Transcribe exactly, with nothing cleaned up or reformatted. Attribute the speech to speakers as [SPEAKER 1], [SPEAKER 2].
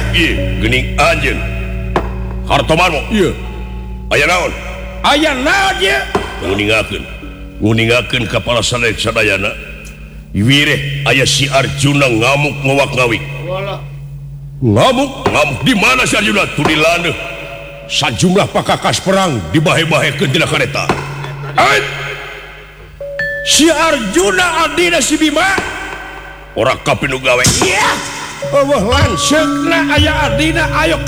[SPEAKER 1] gening anjeun hartomanmu
[SPEAKER 2] iya
[SPEAKER 1] aya naon
[SPEAKER 2] aya naon ya
[SPEAKER 1] nguningakeun nguningakeun kepala sadayana wireh aya si Arjuna ngamuk ngowak ngawik ngamuk ngamuk di mana si Arjuna tuh di laneuh sajumlah pakakas perang dibahe-bahekeun tina kareta
[SPEAKER 2] si Arjuna adina si Bima
[SPEAKER 1] ora kapinu gawe
[SPEAKER 2] iya eueuh lanceukna aya adina ayo